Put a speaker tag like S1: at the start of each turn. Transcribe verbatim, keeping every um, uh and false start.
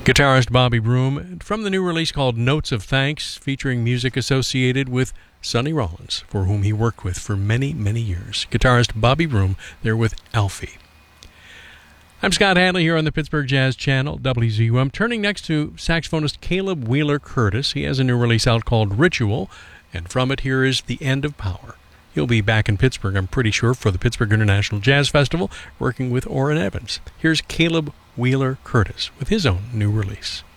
S1: Guitarist Bobby Broom from the new release called Notes of Thanks, featuring music associated with Sonny Rollins, for whom he worked with for many, many years. Guitarist Bobby Broom there with Alfie. I'm Scott Hadley here on the Pittsburgh Jazz Channel, W Z U M. Turning next to saxophonist Caleb Wheeler Curtis. He has a new release out called Ritual, and from it here is The End of Power. He'll be back in Pittsburgh, I'm pretty sure, for the Pittsburgh International Jazz Festival, working with Orrin Evans. Here's Caleb Wheeler Curtis with his own new release.